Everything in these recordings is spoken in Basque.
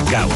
gaur.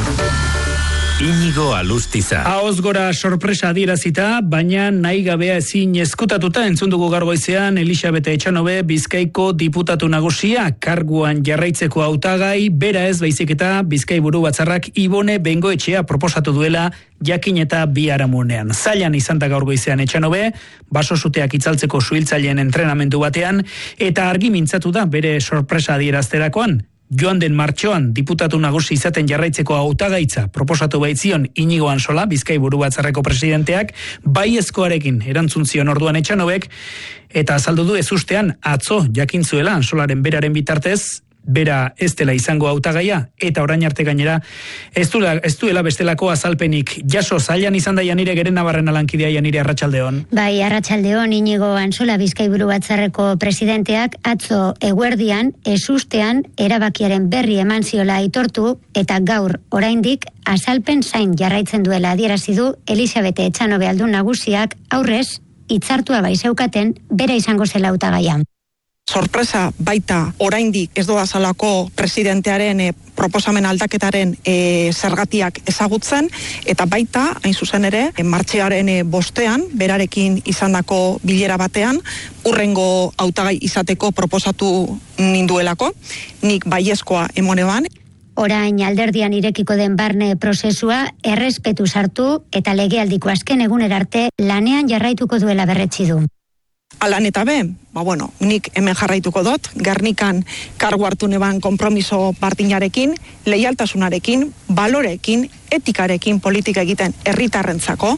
Iñigo Alustiza. Ahoz gora sorpresa adierazita, baina nahi gabea ezin ezkutatuta entzun dugu gaur goizean Elisabete Etxanobe Bizkaiko diputatu nagusia karguan jarraitzeko hautagai, bera ez baizik eta Bizkai Buru Batzarrak Ibone Bengoetxea proposatu duela jakin eta biharamunean. Zailan izan da gaur goizean Etxanobe, baso suteak itzaltzeko suhiltzaileen entrenamendu batean, eta argi mintzatu da bere sorpresa adierazterakoan. Joan den martxoan diputatu nagusi izaten jarraitzeko hautagaitza proposatu baitzion Iñigo Ansola, Bizkai Buru Batzarreko presidenteak, baiezkoarekin erantzun zion orduan Etxanobek, eta azaldu du ezustean atzo jakin zuela Ansolaren beraren bitartez, bera ez dela izango hautagaia, eta orain arte gainera ez duela bestelako azalpenik. Jaso, zailan izan da Janire Gerenabarren lankidea. Janire, arratsaldeon. Bai, arratsaldeon. Iñigo Ansola, Bizkai Buru Batzarreko presidenteak atzo eguerdian ezustean erabakiaren berri eman ziola aitortu, eta gaur oraindik azalpen zain jarraitzen duela adierazi du Elisabete Etxanobe aldun nagusiak, aurrez hitzartua bai zeukaten bera izango zela hautagaia. Sorpresa baita oraindik ez doazalako presidentearen proposamen aldaketaren zergatiak ezagutzen, eta baita, hain zuzen ere, martxoaren 5 berarekin izandako bilera batean, hurrengo hautagai izateko proposatu ninduelako, nik baiezkoa emoneban. Orain alderdian irekiko den barne prozesua errespetu sartu eta legealdiko azken egunera arte lanean jarraituko duela berretsi du. Alan eta be, nik hemen jarraituko dut, Gernikan kargu hartu neban konpromiso bardinarekin, leialtasunarekin, balorekin, etikarekin politika egiten herritarrentzako.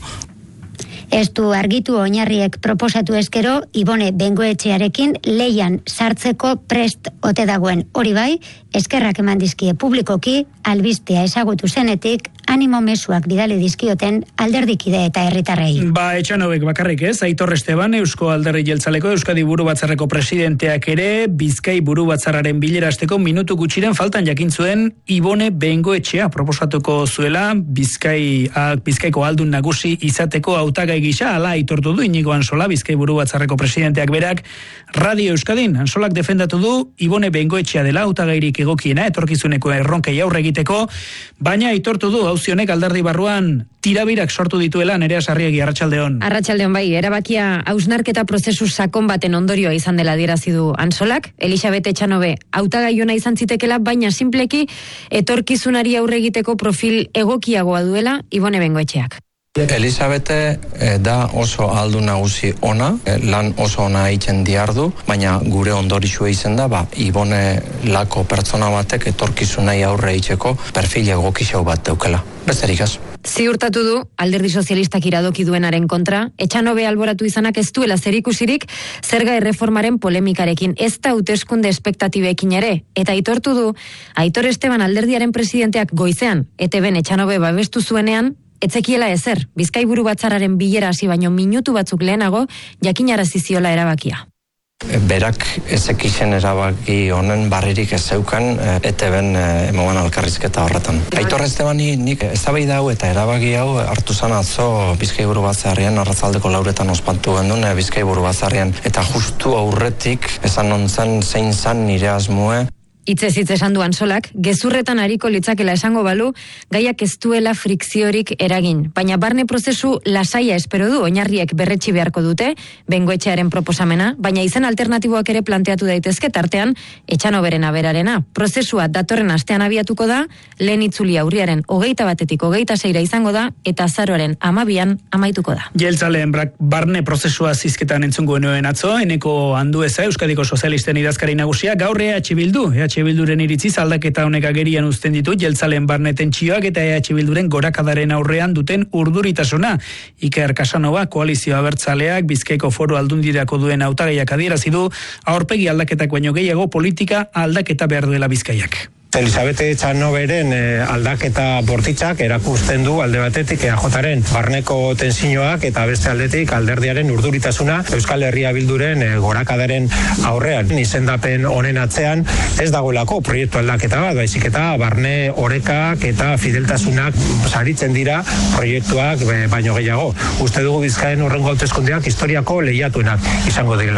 Ez du argitu oinarriek proposatu eskero, Ibone Bengoetxearekin leian sartzeko prest ote dagoen. Hori bai, eskerrak eman dizkie publikoki, albistea ezagutu zenetik, animo mezuak bidali dizkioten alderdikide eta herritarrei. Etxanobek bakarrik ez, Aitor Esteban, Eusko Alderdi Jeltzaleko Euskadi Buru Batzarreko presidenteak ere, Bizkai Buru Batzarraren bilerasteko minutu gutxiren faltan jakin zuen Ibone Bengoetxea proposatuko zuela Bizkaiko aldun nagusi izateko hautagai gisa, hala aitortu du Iñigo Ansola, Bizkai Buru Batzarreko presidenteak berak, Radio Euskadin. Ansolak defendatu du Ibone Bengoetxea dela hautagairik egokiena etorkizuneko erronkei aurre egiteko, baina aitortu du auzionek alderdi barruan tirabirak sortu dituela. Nerea Sarriegi, arratsaldeon. Arratsaldeon bai, erabakia hausnarketa prozesu sakon baten ondorioa izan dela adierazi du Ansolak. Elisabete Etxanobe hautagai ona izan zitekela, baina sinpleki etorkizunari aurre egiteko profil egokiagoa duela Ibone Bengoetxeak. Elisabete da oso aldun nagusi ona, lan oso ona egiten diardu, baina gure ondorixua izen da, Ibone lako pertsona batek etorkizunai aurre egiteko perfil egokixau bat daukela. Besterik az. Ziurtatu du Alderdi Sozialistak iradoki duenaren kontra, Etxanobe alboratu izanak ez duela zerikusirik zerga erreformaren polemikarekin, ez da hauteskunde espektatibekin ere, eta aitortu du Aitor Esteban alderdiaren presidenteak goizean, ETBn Etxanobe babestu zuenean, etzekiela ezer, Bizkai Buru Batzarraren bilera hasi baino minutu batzuk lehenago jakinarazi ziola erabakia. Berak ezekixen erabaki honen barririk ez zeukan ETBn emoan alkarrizketa horretan. Aitor Estebani nik eztabaida hau eta erabaki hau hartu zan atzo Bizkai Buru Batzarrean arratsaldeko 4 ospatu gendun Bizkai Buru Batzarrean, eta justu aurretik esan nontzen zein zan nire asmoe. Hitzez esan du Ansolak, gezurretan ariko litzakela esango balu, gaiak ez duela frikziorik eragin. Baina barne prozesu lasaia espero du, oinarriek berretsi beharko dute, Bengoetxearen proposamena, baina izen alternatiboak ere planteatu daitezke tartean, Etxanoberen aberarena. Prozesua datorren astean abiatuko da, lehen itzulia urriaren 21-tik 26 izango da, eta azaroaren 12 amaituko da. Jeltzaleen barne prozesua zizketan entzungo genuen atzo, Eneko Andueza, Euskadiko Sozialisten idazkari nagusia, gaur EH Bildu Bilduren iritziz aldaketa honek agerian uzten ditu jeltzaleen barne tentsioak eta EH Bilduren gorakadaren aurrean duten urduritasuna. Iker Casanova, Koalizio Abertzaleak Bizkaiko Foru Aldundirako duen hautagaiak adierazi du, aurpegi aldaketak baino gehiago politika aldaketa behar duela Bizkaiak. Elisabete Etxanoberen aldaketa bortitzak erakusten du alde batetik EAJaren barneko tensioak eta beste aldetik alderdiaren urduritasuna Euskal Herria Bilduren gorakadaren aurrean. Izendapen honen atzean ez dagoelako proiektu aldaketa bat, baizik eta barne orekak eta fideltasunak saritzen dira proiektuak baino gehiago. Uste dugu Bizkaien hurrengo hauteskundeak historiako lehiatuenak izango direla.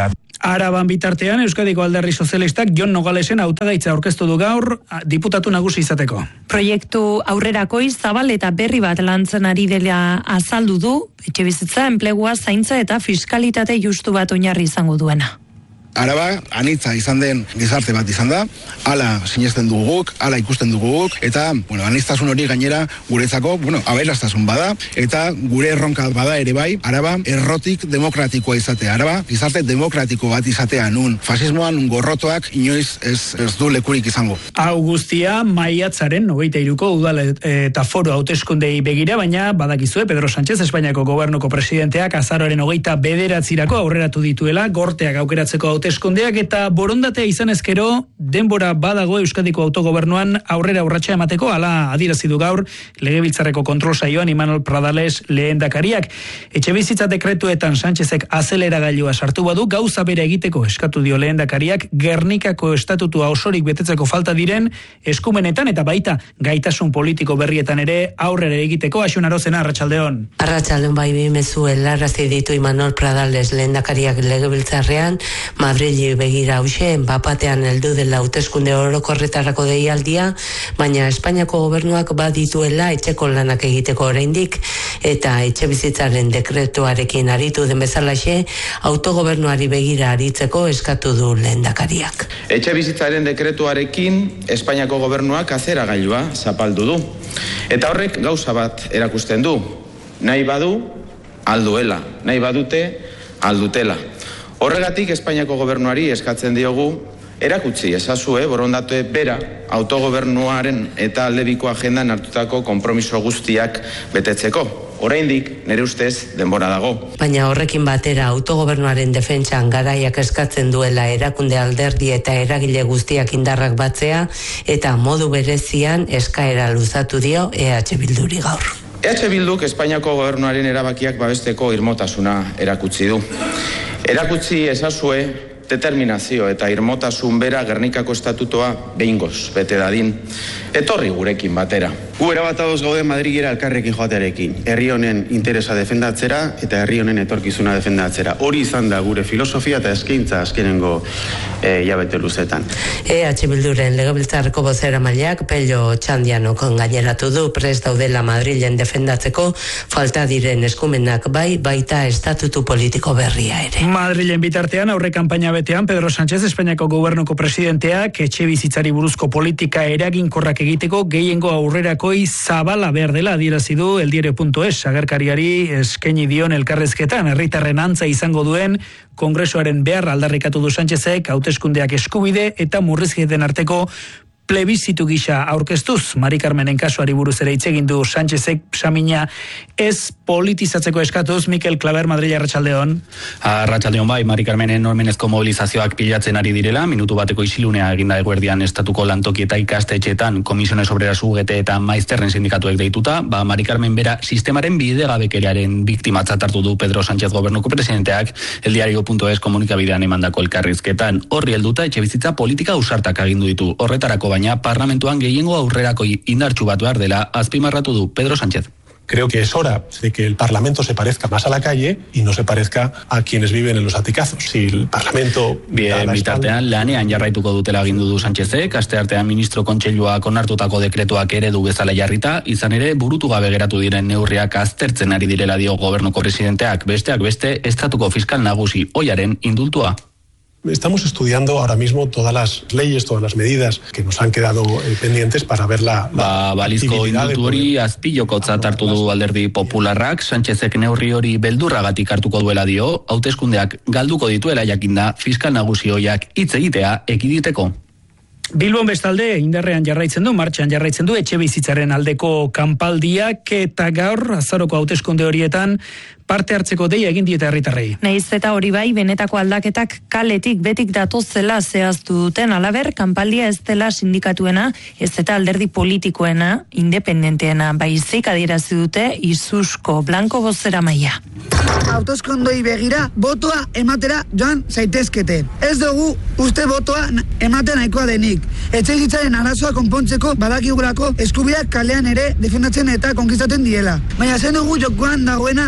Araban bitartean, Euskadiko Alderdi Sozialistak Jon Nogalesen hautagaitza aurkeztu du gaur diputatu nagusi izateko. Proiektu aurrerakoi zabal eta berri bat lantzen ari dela azaldu du, etxebizitza, enplegua, zaintza eta fiskalitate justu bat oinarri izango duena. Araba anitza izan den gizarte bat izan da, hala sinesten dugu guk, hala ikusten dugu guk, eta aniztasun hori gainera guretzako, aberastasun bada, eta gure erronka bada ere bai, Araba errotik demokratikoa izatea, Araba gizarte demokratiko bat izatea, nun fasismoan, nun gorrotoak inoiz ez du lekurik izango. Hau guztia maiatzaren 23ko udal eta foro hauteskundei begira, baina badakizue Pedro Sánchez Espainiako gobernuko presidenteak azaroaren 29rako aurreratu dituela gorteak aukeratzeko hauteskundeak eta borondatea izan ezkero denbora badago Euskadiko autogobernuan aurrera urratsa emateko, hala adierazi du gaur Legebiltzarreko kontrol saioan Imanol Pradales lehendakariak. Etxebizitza dekretuetan Sánchezek azeleragailua sartu badu, gauza bera egiteko eskatu dio lehendakariak Gernikako estatutua osorik betetzeko falta diren eskumenetan eta baita gaitasun politiko berrietan ere aurrera egiteko. Axun Arozena, Arratsaldeon. Arratsaldeon, bai, bi mezu helarazi ditu Imanol Pradales lehendakariak Legebiltzarrean, Madrili begira hauxe, bapatean heldu dela hauteskunde orokorretarako deialdia, baina Espainiako gobernuak badituela etxeko lanak egiteko oraindik eta etxebizitzaren dekretuarekin aritu den bezalaxe, autogobernuari begira aritzeko eskatu du lehendakariak. Etxebizitzaren dekretuarekin Espainiako gobernuak azeragailua zapaldu du. Eta horrek gauza bat erakusten du. Nahi badu, alduela. Nahi badute, aldutela. Horregatik Espainiako gobernuari eskatzen diogu erakutsi ezazue borondate bera autogobernuaren eta aldebiko agendan hartutako konpromiso guztiak betetzeko. Oraindik nire ustez denbora dago. Baina horrekin batera autogobernuaren defentsan garaiak eskatzen duela erakunde alderdi eta eragile guztiak indarrak batzea eta modu berezian eskaera luzatu dio EH Bilduri gaur. EH Bilduk Espainiako gobernuaren erabakiak babesteko irmotasuna erakutsi du. Erakutsi ezazue determinazio eta irmotasun bera Gernikako estatutoa behingoz bete dadin. Etorri gurekin batera. Gu erabat ados gaude Madrilera elkarrekin joatearekin. Herri honen interesa defendatzera eta herri honen etorkizuna defendatzera. Hori izan da gure filosofia eta eskaintza azkenengo hilabete luzetan. EH Bilduren Legebiltzarreko bozeramaileak Pello Txandianok gaineratu du prest daudela Madrilen defendatzeko falta diren eskumenak baita estatutu politiko berria ere. Madrilen bitartean aurre kanpaina betean Pedro Sánchez Espainiako gobernuko presidenteak etxebizitzari buruzko politika eraginkorrak egiteko gehiengo aurrerakoi zabala behar dela adierazi du eldiario.es agerkariari eskaini dion elkarrezketan. Herritarren antza izango duen Kongresuaren behar aldarrikatu du Sánchezek hauteskundeak eskubide eta murrizketen arteko plebizitu gisa aurkeztuz. Mari Carmenen kasuari buruz ere hitz egin du Sánchezek samina ez politizatzeko eskatuz. Mikel Klaber, Madrila, Arratsaldeon. Arratsaldeon, bai, Mari Carmenen normenezko mobilizazioak pilatzen ari direla, minutu bateko isilunea eginda eguerdian estatuko lantoki eta ikastetxeetan Komisiones Obreras UGT eta Maizterren sindikatuek deituta, Mari Carmen bera sistemaren bidegabekeriaren biktimatzat hartu du Pedro Sánchez gobernuko presidenteak eldiario.es komunikabidean emandako elkarrizketan. Horri helduta etxebizitza politika ausartak agindu ditu. Horretarako baina parlamentuan gehiengo aurrerako indartsu bat behar dela azpimarratu du Pedro Sánchez. Creo que es hora de que el Parlamento se parezca más a la calle y no se parezca a quienes viven en los aticazos. Si el Parlamento... Bien, bitartean lanean jarraituko dutela agindu du Sánchezek, asteartean ministro kontseiluak onartutako dekretuak eredu bezala jarrita, izan ere burutu gabe geratu diren neurriak aztertzen ari direla dio gobernuko presidenteak, besteak beste estatuko fiskal nagusi ohiaren indultua. Estamos estudiando ahora mismo todas las leyes, todas las medidas que nos han quedado pendientes para ver la balizko indultu hori azpilokotzat hartu du alderdi popularrak. Sánchezek neurri hori beldurragatik hartuko duela dio, hauteskundeak galduko dituela jakinda fiskal nagusi ohiak hitz egitea ekiditeko. Bilbon bestalde indarrean jarraitzen du, martxan jarraitzen du etxebizitzaren aldeko kanpaldiak eta gaur azaroko hauteskunde horietan parte hartzeko deia egin diete herritarrei. Naiz eta hori bai, benetako aldaketak kaletik betik datozela zehaztu duten, alaber, kanpaldia ez dela sindikatuena, ez eta alderdi politikoena, independenteena, baizik adierazi dute Izusko Blanco bozeramailea. Hauteskundei begira, botoa ematera joan zaitezkete. Ez dugu uste botoa ematen nahikoa denik. Etxebizitzaren arazoa konpontzeko badakigulako eskubideak kalean ere defendatzen eta konkistatzen diela. Baina zen dugu jokoan dagoena alde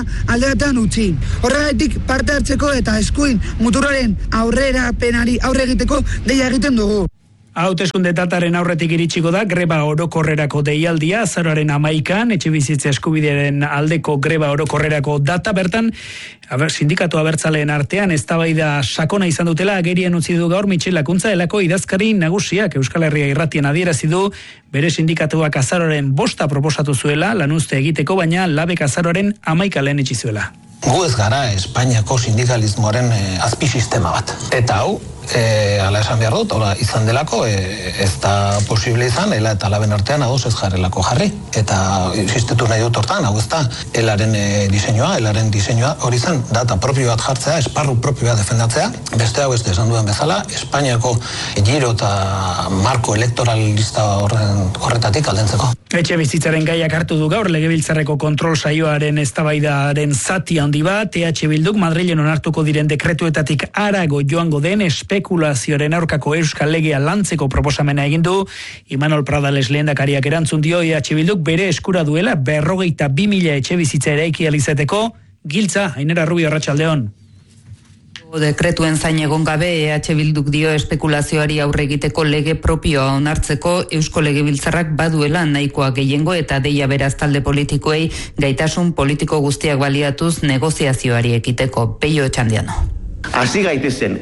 aldeatean utzi. Horregatik parte hartzeko eta eskuin muturraren aurrerapenari aurre egiteko deia egiten dugu. Hauteskunde dataren aurretik iritsiko da greba orokorrerako deialdia azaroaren 11an etxebizitza eskubidearen aldeko greba orokorrerako data bertan sindikatu abertzaleen artean eztabaida sakona izan dutela agerian utzi du gaur Mitxel Lakuntza elako idazkari nagusiak Euskal Herria Irratian adierazi du bere sindikatuak azaroaren 5 proposatu zuela lanuzte egiteko, baina labek azaroaren 11 lehen itxi zuela. Gu ez gara Espainiako sindikalismoaren azpisistema bat. Eta hau, ala esan behar dut, izan delako, ez da posible izan, ela eta laben artean ados ez jarrelako jarri. Eta insistitu nahi dut hortan, hau ez da, elaren diseinua hori zen, data propio bat jartzea, esparru propio bat defendatzea, beste hau ez da esan duen bezala, Espainiako giro eta marko elektoralista horretatik aldentzeko. Etxe bizitzaren gaiak hartu du gaur Legebiltzarreko kontrol saioaren eztabaidaren zati handi bat, EH Bilduk Madrilen onartuko diren dekretuetatik harago joango den espekulazioaren aurkako euskal legea lantzeko proposamena egin du. Imanol Pradales lehendakariak erantzun dio EH Bilduk bere eskura duela 52.000 etxe bizitza eraiki ahal izateko. Giltza, Ainera Rubio, arratsaldeon. Dekretuen zain egon gabe EH Bilduk dio espekulazioari aurre egiteko lege propioa onartzeko Eusko Legebiltzarrak baduela nahikoa gehiengo eta deia beraz talde politikoei gaitasun politiko guztiak baliatuz negoziazioari ekiteko. Peio Etxandiano. Hasi gaitezen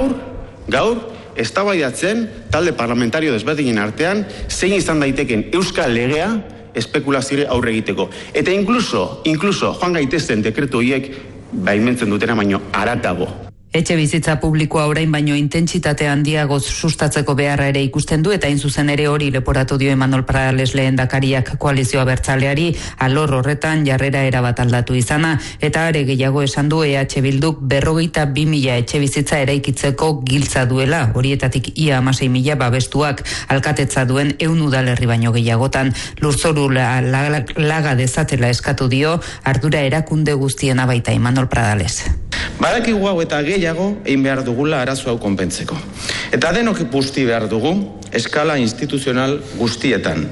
gaur eztabaidatzen talde parlamentario desberdinen artean zein izan daiteken euskal legea espekulazioari aurre egiteko. Eta incluso joan gaitezen dekretu horiek baimentzen dutena baino haratago. Etxe bizitza publikoa orain baino intentsitate handiago sustatzeko beharra ere ikusten du eta hain zuzen ere hori leporatu dio Imanol Pradales lehendakariak koalizio abertzaleari alor horretan jarrera erabat aldatu izana eta are gehiago esan du EH Bilduk 52.000 etxe bizitza eraikitzeko giltza duela, horietatik ia 16.000 babestuak, alkatetza duen 100 udalerri baino gehiagotan. Lurzoru laga dezatela eskatu dio ardura erakunde guztiena baita Imanol Pradales. Badakigu hau eta gehiago egin behar dugula arazo hau konpentzeko. Eta denok busti behar dugu eskala instituzional guztietan.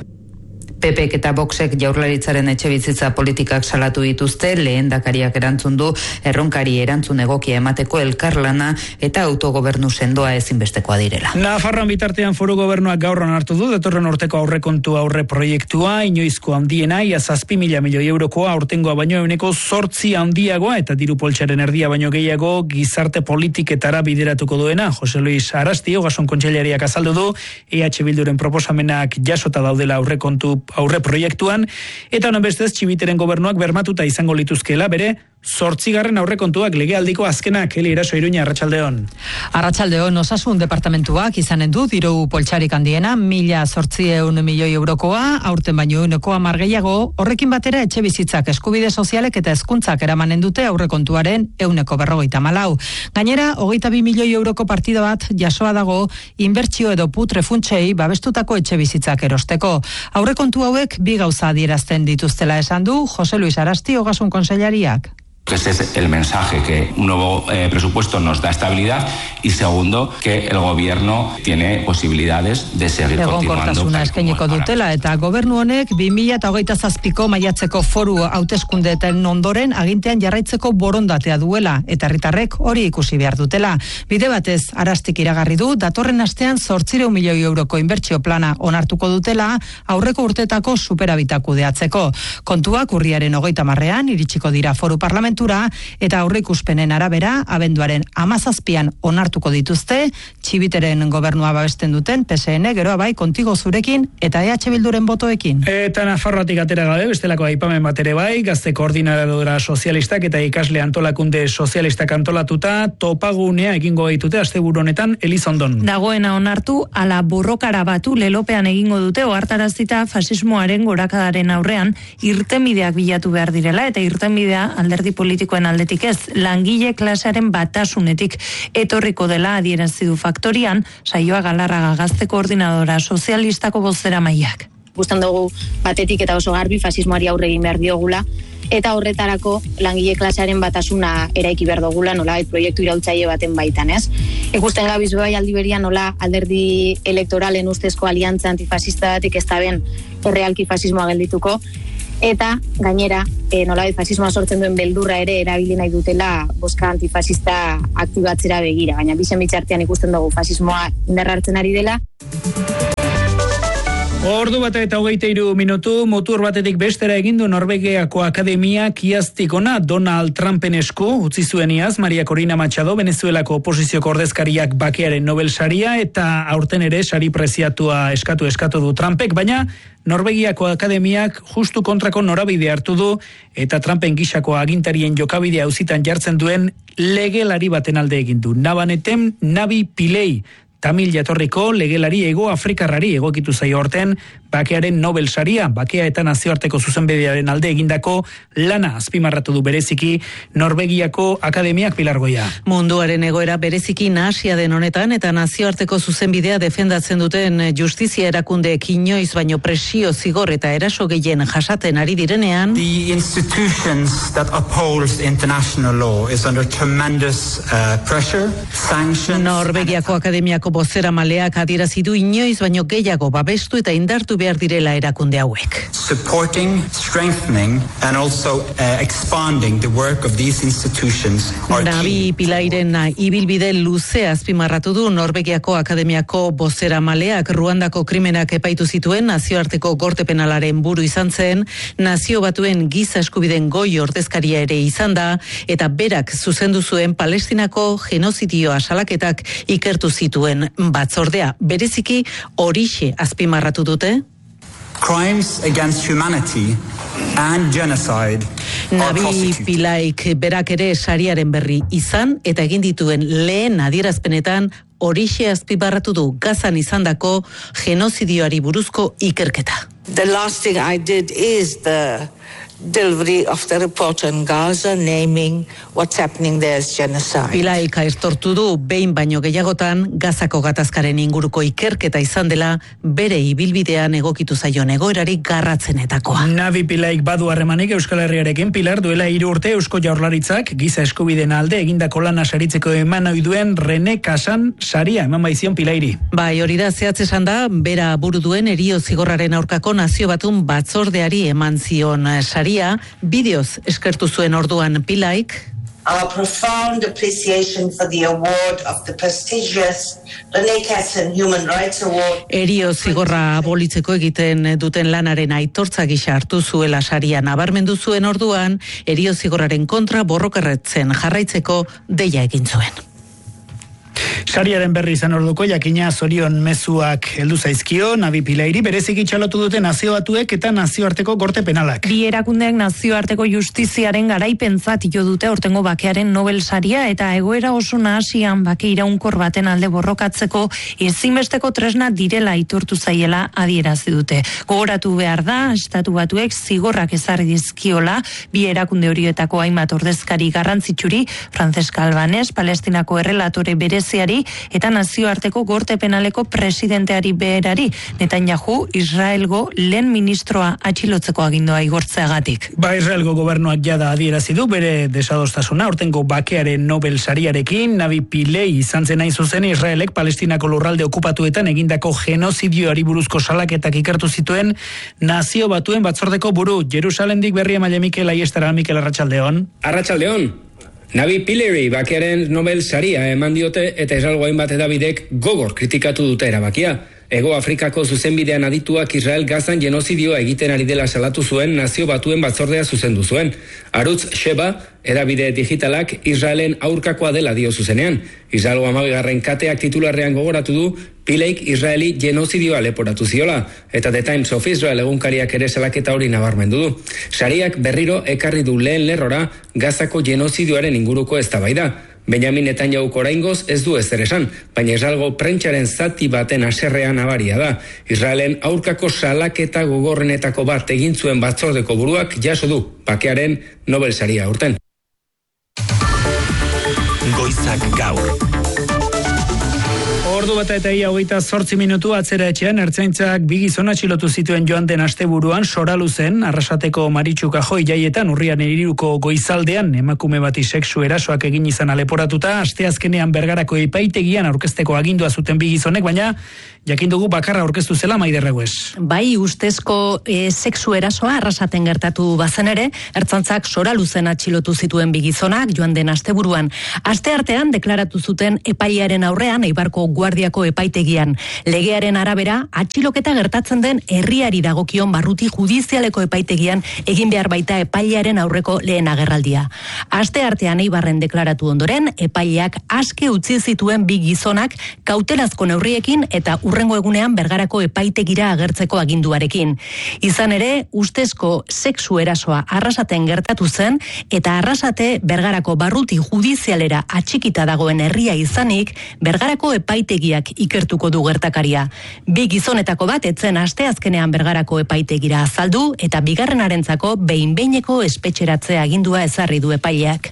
PPek eta Voxek Jaurlaritzaren etxe bizitza politikak salatu dituzte, lehendakariak erantzun du erronkari erantzun egokia emateko elkarlana eta autogobernu sendoa ezinbestekoa direla. Nafarroan bitartean foru gobernuak gaur onartu du datorren urteko aurrekontu aurre proiektua, inoizko handiena, ia 7.000 milioi eurokoa, aurtengoa baino 8% handiagoa eta diru poltsaren erdia baino gehiago gizarte politiketara bideratuko duena. Jose Luis Arasti, Ogasun Kontseilariak azaldu du, EH Bilduren proposamenak jasota daudela aurre proiektuan, eta honen bestez Txibiteren gobernuak bermatuta izango lituzkela bere 8. aurrekontuak legealdiko azkenak. Eli Eraso, Iruña, arratsaldeon. Arratsaldeon, Osasun departamentuak izanen du diru poltsarik handiena 1.800 milioi eurokoa, aurten baino 110 gehiago, horrekin batera etxe bizitzak, eskubide sozialek eta hezkuntzak eramanen dute aurrekontuaren 154. Gainera, 22 milioi euroko partida bat jasoa dago inbertsio edo putre funtsei babestutako etxe bizitzak erosteko. Aurrekontu hauek bi gauza adierazten dituztela esan du Jose Luis Arasti, Ogasun Kontseilariak. Ese es el mensaje, que un nuevo presupuesto nos da estabilidad y segundo, que el gobierno tiene posibilidades de seguir continuando. Egonkortasuna eskainiko dutela eta gobernu honek 2027ko maiatzeko foru hauteskundeetan ondoren agintean jarraitzeko borondatea duela eta herritarrek hori ikusi behar dutela. Bide batez Arastik iragarri du datorren astean 800 milioi euroko inbertsio plana onartuko dutela aurreko urtetako superabita kudeatzeko. Kontuak urriaren 30ean iritsiko dira foru parlamentu eta aurreikuspenen arabera abenduaren 17an onartuko dituzte Txibiteren gobernua babesten duten PSN, geroa bai Kontigo zurekin eta EH Bilduren botoekin. Eta Nafarroatik atera gabe bestelako aipamen bat ere bai, gazte koordinadora sozialistak eta ikasle antolakunde sozialistak antolatuta topagunea egingo baitute asteburu honetan Elizondon. Dagoena onartu ala borrokara batu lelopean egingo dute ohartarazita fasismoaren gorakadaren aurrean irtenbideak bilatu behar direla eta irtenbidea alderdi politikoen aldetik ez, langile klasearen batasunetik etorriko dela adierazi du Faktorian, Saioa Galarraga gazte koordinadora sozialistako bozeramaileak. Gusten dugu batetik eta oso garbi fasismoari aurre egin behar diogula eta horretarako langile klasearen batasuna eraiki behar dugula, nola proiektu iraultzaile baten baitan, ez? Ikusten gabiz bai aldi berian nola alderdi elektoralen ustezko aliantza antifasista batik ez da ben errealki fasismoa geldituko eta gainera nolabait fasismoa sortzen duen beldurra ere erabili nahi dutela bozka antifasista aktibatzera begira, baina bizen bitxartean ikusten dugu fasismoa indarra hartzen ari dela. Ordu bata eta 23 minutu, motor batetik bestera egindu Norvegiako Akademiak iaztik ona Donald Trumpen esku utzi zuen iaz Maria Corina Machado, Venezuelako oposizioko ordezkariak bakearen Nobel saria, eta aurten ere sari preziatua eskatu du Trumpek, baina Norvegiako Akademiak justu kontrako norabide hartu du eta Trumpen gisako agintarien jokabidea auzitan jartzen duen legelari baten alde egin du. Nabanetem Navi Pillay, Tamil jatorriko legelari Hego Afrikarrari egokitu zaio horten bakearen Nobel saria, bakea eta nazioarteko zuzenbidearen alde egindako lana azpimarratu du bereziki Norvegiako Akademiak. Pilar Goia. Munduaren egoera bereziki nahasia den honetan eta nazioarteko zuzenbidea defendatzen duten justizia erakundeek inoiz baino presio, zigor eta eraso gehien jasaten ari direnean, The institutions that upholds international law is under tremendous pressure, sanctions. Norvegiako Akademiako bozeramaleak adierazi du inoiz baino gehiago babestu eta indartu behar direla erakunde hauek. Supporting, strengthening and also expanding the work of these institutions are Navi Pillayren ibilbide luze azpimarratu du Norvegiako Akademiako bozeramaleak. Ruandako krimenak epaitu zituen nazioarteko gorte penalaren buru izan zen, Nazio Batuen giza eskubideen goi ordezkaria ere izan da, eta berak zuzendu zuen Palestinako genozidioa salaketak ikertu zituen batzordea. Bereziki horixe azpimarratu dute. crimes against humanity and genocide. Navi Pillayk berak ere sariaren berri izan eta egin dituen lehen adierazpenetan horixe azpimarratu du Gazan izandako genozidioari buruzko ikerketa. The last thing I did is the delivery of the report on Gaza, naming what's happening there as genocide. Pillayk aitortu du behin baino gehiagotan Gazako gatazkaren inguruko ikerketa izan dela bere ibilbidean egokitu zaion egoerari garratzenetakoa. Navi Pillayk badu harremanik Euskal Herriarekin. Pilar, duela 3 urte Eusko Jaurlaritzak giza eskubideen alde egindako lana saritzeko eman ohi duen Rene Casan saria eman baizion Pillayri. Bai, hori da, zehatz esan da, bera buru duen erio zigorraren aurkako Nazio Batun batzordeari eman zion saria, bideoz eskertu zuen orduan Pillayk. Our profound appreciation for the award of the prestigious Rene Cassin Human Rights Award. Erio zigorra abolitzeko egiten duten lanaren aitortza gisa hartu zuela saria nabarmendu zuen orduan, erio zigorraren kontra borrokarretzen jarraitzeko deia egin zuen. Sariaren berri izan orduko jakina zorion mezuak heldu zaizkio Navi Pillayri, bereziki txalotu dute Nazio Batuek eta nazioarteko gorte penalak. Bi erakundeak nazioarteko justiziaren garaipentzat jo dute aurtengo bakearen Nobel saria eta egoera oso nahasian bake iraunkor baten alde borrokatzeko ezinbesteko tresna direla aitortu zaiela adierazi dute. Gogoratu behar da, Estatu Batuek zigorrak ezarri dizkiola bi erakunde horietako hainbat ordezkari garrantzitsuri, Francesca Albanese, Palestinako errelatore bereziari eta nazioarteko gorte penaleko presidenteari beherari, Netanyahu Israelgo lehen ministroa atxilotzeko agindua igortzeagatik. Israelgo gobernuak jada adierazi du bere desadostasuna aurtengo bakearen Nobel sariarekin. Navi Pillay izan zen hain zuzen Israelek Palestinako lurralde okupatuetan egindako genozidioari buruzko salaketak ikertu zituen Nazio Batuen batzordeko buru. Jerusalendik berria maile Mikel Aiestara. Mikel, arratsaldeon. Arratsaldeon. Navi Pillayri bakearen Nobel saria eman diote eta Israelgo hainbat hedabidek gogor kritikatu dute erabakia. Hego Afrikako zuzenbidean adituak Israel Gazan genozidioa egiten ari dela salatu zuen Nazio Batuen batzordea zuzendu zuen. Arutz Sheba, hedabide digitalak Israelen aurkakoa dela dio zuzenean. Israelgo 12. kateak titularrean gogoratu du Pillayk Israeli genozidioa leporatu ziola, eta The Times of Israel egunkariak ere salaketa hori nabarmendu du. Sariak berriro ekarri du lehen lerrora Gazako genozidioaren inguruko eztabaida. Benjamin Netanyahuk oraingoz ez du ezer esan, baina Israelgo prentsaren zati baten haserrea nabaria da. Israelen aurkako salaketa gogorrenetako bat egin zuen batzordeko buruak jaso du bakearen Nobel saria aurten. Goizak gaur. Ordu bata eta 28 minutu atzera etxean ertzaintzak bi gizon atxilotu zituen joan den asteburuan Soraluzen, Arrasateko Maritxu Kajoi jaietan urrian 3ko goizaldean emakume bati sexu erasoak egin izan leporatuta, asteazkenean Bergarako epaitegian aurkezteko agindua zuten bi gizonek, baina jakindugu bakarra aurkeztu zela Maider Regues. Bai, ustezko sexu erasoa Arrasaten gertatu bazen ere, ertzaintzak Soraluzen atxilotu zituen bi gizonak joan den asteburuan. Asteartean deklaratu zuten epailearen aurrean Eibarko Guardiako epaitegian. Legearen arabera, atxiloketa gertatzen den herriari dagokion barruti judizialeko epaitegian egin behar baita epailearen aurreko lehen agerraldia. Asteartean Eibarren deklaratu ondoren, epaileak aske utzi zituen bi gizonak kautelazko neurriekin eta urrengo egunean Bergarako epaitegira agertzeko aginduarekin. Izan ere, ustezko sexu erasoa Arrasaten gertatu zen eta Arrasate Bergarako barruti judizialera atxikita dagoen herria izanik, Bergarako epaitegiak ikertuko du gertakaria. Bi gizonetako bat etzen asteazkenean Bergarako epaitegira azaldu eta bigarrenarentzako behin-behineko espetxeratzea agindua ezarri du epaileak.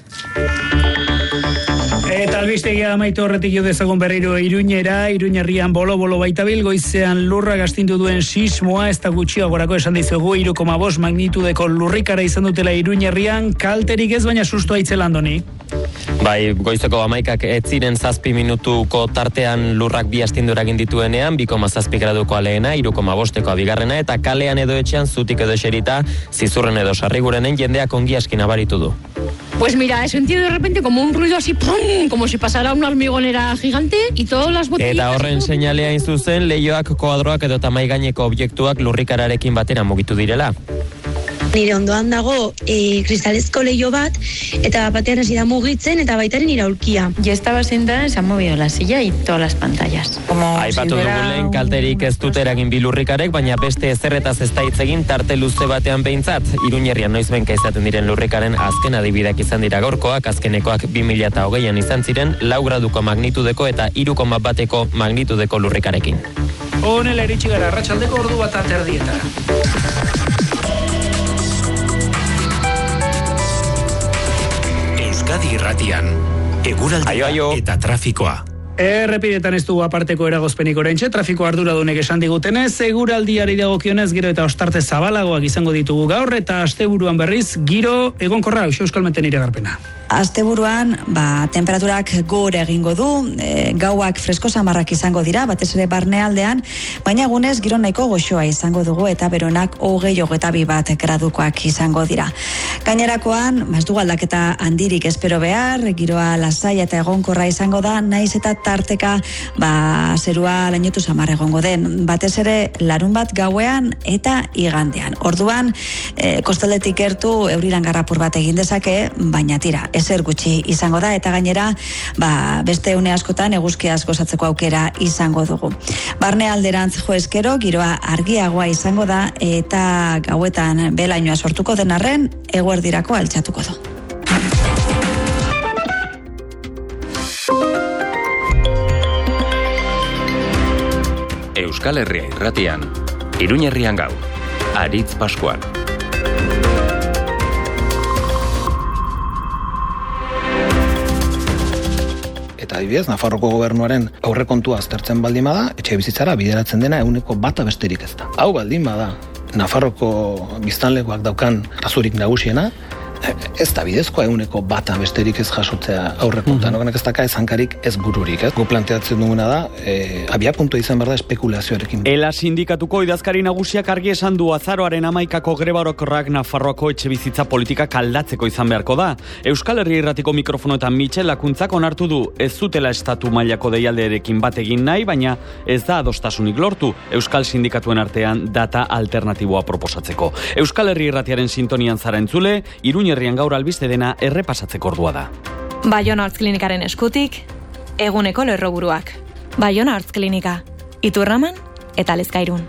Eta albistegia amaitu horretik jo dezagun berriro Iruñera, Iruñerrian bolo-bolo baitabil, goizean lurra gastindu duen sismoa, ez da gutxiagorako esan dizugu 3,5 magnitudeko lurrikara izan dutela Iruñerrian, kalterik ez baina sustoa itzela Andoni. Bai, goizeko 11 ez ziren 7 minutuko tartean lurrak bi astindura egin dituenean, 2,7 graduko alehena, 3,5ko bigarrena, eta kalean edo etxean zutik edo eserita, zizurren edo sarrigurenen jendeak ongi aski nabaritu du. Pues mira, he sentido de repente como un ruido así, ¡pum!, como si pasara una hormigonera gigante y todas las botellitas... Eta horren seinalea zuzen, leihoak, koadroak edo tamai gaineko objektuak lurrikararekin batera mugitu direla. Nire ondoan dago kristalezko leiho bat, eta batean hasi da mugitzen, eta baitaren iraulkia. Ya estaba sentada, se ha movido la silla y todas las pantallas. Aipatu dugu lehen kalterik ez dut eragin bi lurrikarek, baina beste ezerretaz ez da hitz egin tarte luze batean behintzat. Iruñerrian noizbenka izaten diren lurrikaren azken adibideak izan dira gaurkoak, azkenekoak 2020an izan ziren 4 graduko magnitudeko eta 3,1ko magnitudeko lurrikarekin. Honela iritsi gara, arratsaldeko ordu bat aterdietara. Euskadi Irratian, eguraldia eta trafikoa. Errepidetan ez dugu aparteko eragozpenik oraintxe, trafiko arduradunek esan digutenez, eguraldiari dagokionez gero eta ostarte zabalagoak izango ditugu gaur, eta asteburuan berriz giro egonkorra, Euskalmeten iragarpena. Asteburuan, temperaturak gora egingo du, gauak fresko samarrak izango dira, batez ere barnealdean, baina egunez giro nahiko goxoa izango dugu eta beronak 22 gradukoak izango dira. Gainerakoan, ez dugu aldaketa handirik espero behar, giroa lasai eta egonkorra izango da, naiz eta tarteka zerua lainotu samar egongo den, batez ere larun bat gauean eta igandean. Orduan, kostaldetik gertu euriran garrapur bat egin dezake, baina tira, ezer gutxi izango da, eta gainera beste une askotan eguzkiaz gozatzeko aukera izango dugu. Barne alderantz jo eskero, giroa argiagoa izango da, eta gauetan belainoa sortuko den arren, eguerdirako altxatuko du. Euskal Herria Irratian, Iruñerrian gaur, Aritz Pascual. Eta adibidez, Nafarroko gobernuaren aurrekontua aztertzen baldin bada, etxe bizitzara bideratzen dena 1% besterik ez da. Hau baldin bada, Nafarroko biztanlekoak daukan razurik nagusiena, ez da bidezkoa 1% besterik ez jasotzea aurrekontuan. Honek ez daka ezankarik ez bururik. Gu planteatzen duguna da, abiapuntua izan behar da espekulazioarekin. Ela sindikatuko idazkari nagusiak argi esan du azaroaren 11ko greba orokorrak Nafarroako etxe bizitza politikak aldatzeko izan beharko da. Euskal Herria Irratiko mikrofonoetan Mitxel Lakuntzak onartu du ez zutela estatu mailako deialdearekin bat egin nahi, baina ez da adostasunik lortu Euskal sindikatuen artean data alternatiboa proposatzeko. Euskal Herria Irratiaren sintonian zara entzule, Iruñerrian gaur albiste dena errepasatzeko ordua da. Baiona Artz Klinikaren eskutik, eguneko lerroburuak. Baiona Artz Klinika, Iturraman eta Lezkairun.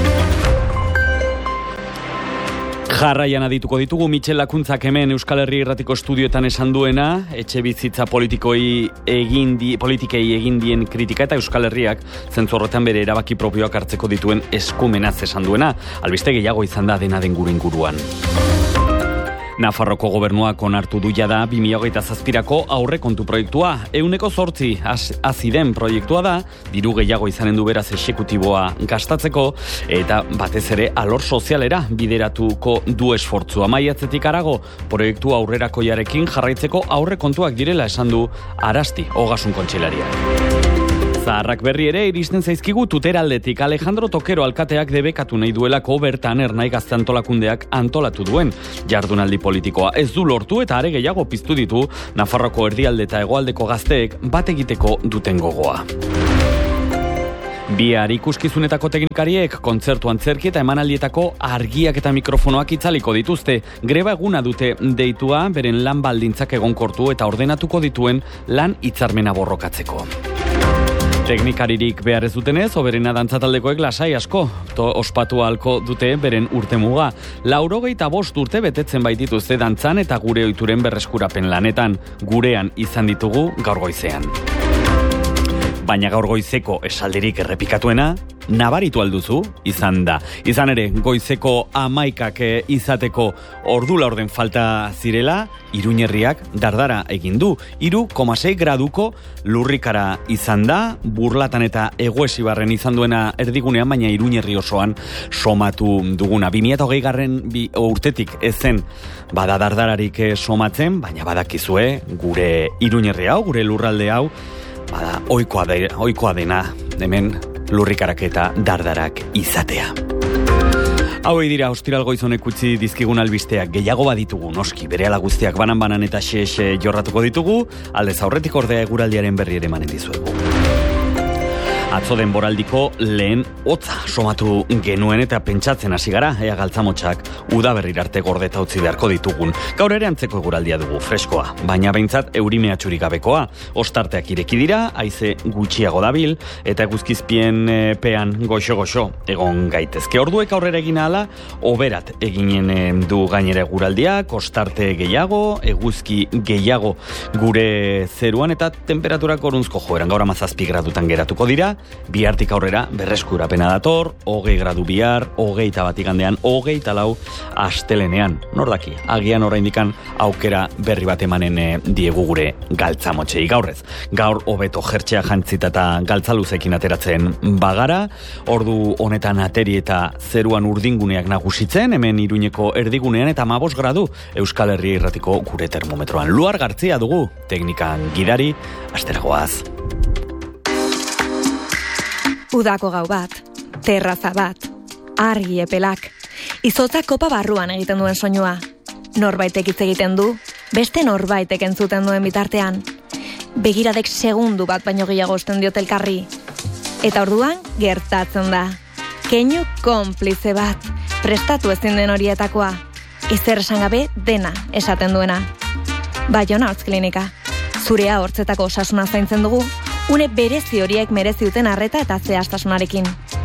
Jarraian adituko ditugu Mitxel Lakuntzak hemen Euskal Herria Irratiko estudioetan esan duena, etxe bizitza politikei egin dien kritika eta Euskal Herriak zentzu horretan bere erabaki propioak hartzeko dituen eskumenaz esan duena. Albiste gehiago izan da dena den gure inguruan. Nafarroko gobernuak onartu du jada 2027ko aurrekontu proiektua. 108 hasi den proiektua da, diru gehiago izanen du beraz exekutiboa gastatzeko, eta batez ere alor sozialera bideratuko du esfortzua. Maiatzetik harago, proiektu aurrerakoiarekin jarraitzeko aurrekontuak direla esan du Arasti Ogasun Kontseilariak. Zaharrak berri ere iristen zaizkigu Tuteraldetik. Alejandro Tokero alkateak debekatu nahi duelako bertan Ernai Gazte Antolakundeak antolatu duen jardunaldi politikoa. Ez du lortu eta are gehiago piztu ditu Nafarroko erdialde eta hegoaldeko gazteek bat egiteko duten gogoa. Bihar ikuskizunetako teknikariek kontzertu antzerki eta emanaldietako argiak eta mikrofonoak itzaliko dituzte. Greba eguna dute deitua beren lan baldintzak egonkortu eta ordenatuko dituen lan hitzarmena borrokatzeko. Teknikaririk behar ez dutenez, oberena dantzataldekoek lasai asko ospatu ahalko dute beren urtemuga. 85 urte betetzen baitituzte dantzan eta gure ohituren berreskurapen lanetan. Gurean izan ditugu gaur goizean. Baina gaur goizeko esaldirik errepikatuena, nabaritu alduzu, izan da. Izan ere, goizeko 11 izateko ordu laurden falta zirela, Iruñerriak dardara egin du. 3,6 graduko lurrikara izan da, Burlatan eta Egoesibarren izan duena erdigunean, baina Iruñerri osoan somatu duguna. 2020 urtetik ezen bada dardararik somatzen, baina badakizue gure Iruñerri hau, gure lurralde hau, bada ohikoa dena hemen lurrikarak eta dardarak izatea. Hauei dira ostiral goizonek utzi dizkigun albisteak, gehiago baditugu noski, berehala guztiak banan eta xe jorratuko ditugu, aldez aurretik ordea eguraldiaren berri ere emanen dizuegu. Atzo denboraldiko lehen hotza somatu genuen eta pentsatzen hasi gara, ea galtzamotxak udaberrir arte gordeta utzi beharko ditugun. Gaur ere antzeko eguraldia dugu, freskoa, baina behintzat eurimehatxurik gabekoa. Ostarteak ireki dira, haize gutxiago dabil, eta eguzkizpien pean goxo egon gaitezke. Orduek aurrera egin ahala, oberat eginen du gainera eguraldiak, ostarte gehiago, eguzki gehiago gure zeruan, eta temperaturak gorunzko joeran, gaur 17 gradutan geratuko dira. Bihartik aurrera berreskurapena dator, 20 gradu bihar, 21 igandean, 24 astelenean. Nordaki, agian oraindikan aukera berri bat emanen diegu gure galtzamotxei gaurrez. Gaur hobeto jertxea jantzita eta galtzaluzekin ateratzen bagara, ordu honetan ateri eta zeruan urdinguneak nagusitzen, hemen Iruñeko erdigunean eta 15 gradu Euskal Herria irratiko gure termometroan. Luar Gartzia dugu, teknikan gidari, asteragoaz. Udako gau bat, terraza bat, argi epelak, izotza kopa barruan egiten duen soinua. Norbaitek hitz egiten du, beste norbaitek entzuten duen bitartean. Begiradek segundu bat baino gehiago osten diot elkarri. Eta orduan gertatzen da. Keinu konplize bat, prestatu ezin den horietakoa. Ezer esan gabe dena esaten duena. Baiona Hortz Klinika. Zurea hortzetako osasuna zaintzen dugu, une berezi horiek merezi duten arreta eta zehaztasunarekin.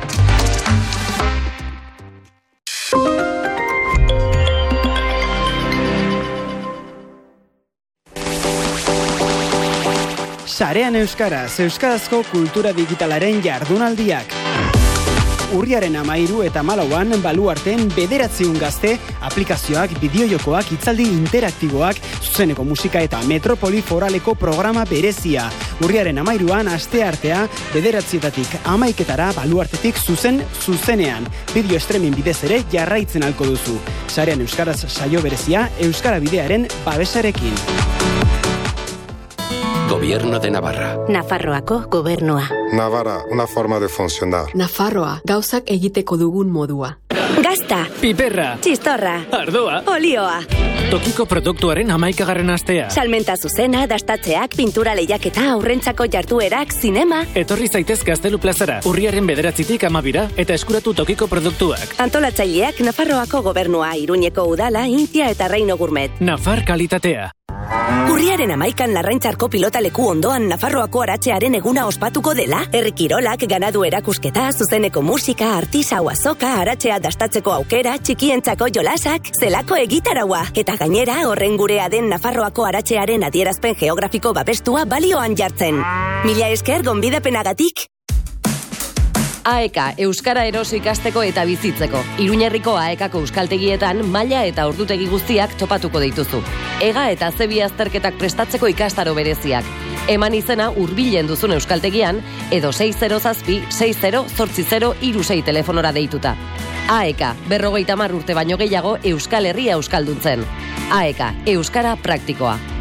Sarean Euskaraz, Euskarazko kultura digitalaren jardunaldiak. Urriaren 13 eta 14 Baluarten 900 gazte, aplikazioak, bideojokoak, hitzaldi interaktiboak, zuzeneko musika eta metropoli foraleko programa berezia. Urriaren 13an asteartea 9etatik 11etara Baluartetik zuzenean. Bideo streaming bidez ere jarraitzen alko duzu. Sarean Euskaraz saio berezia, Euskara Bidearen babesarekin. Gobierno de Navarra. Nafarroako gobernua. Navarra, una forma de funcionar. Nafarroa, gauzak egiteko dugun modua. Gazta. Piperra. Txistorra. Ardoa. Olioa. Tokiko produktuaren 11. astea. Salmenta zuzena, dastatzeak, pintura lehiaketa, aurrentzako jarduerak, zinema. Etorri zaitez Gaztelu plazara, urriaren 9tik 12 eta eskuratu tokiko produktuak. Antolatzaileak Nafarroako gobernua, Iruñeko udala, Intia eta Reino Gourmet. Nafar kalitatea. Urriaren 11an Larraintzarko pilotaleku ondoan Nafarroako aratxearen eguna ospatuko dela, herri kirolak, ganadu erakusketa, zuzeneko musika, artisau azoka, aratxea dastatzeko aukera, txikientzako jolasak, zelako egitaraua. Eta gainera, horren gurea den Nafarroako aratxearen adierazpen geografiko babestua balioan jartzen. Mila esker gonbidapenagatik. AEK Euskara erosi ikasteko eta bizitzeko. Iruñerriko AEKako euskaltegietan maila eta ordutegi guztiak topatuko dituzu. Ega eta zebi azterketak prestatzeko ikastaro bereziak. Eman izena hurbilen duzun euskaltegian edo 607-60-80-36 telefonora deituta. AEK, 50 urte baino gehiago Euskal Herria euskalduntzen. AEK, Euskara praktikoa.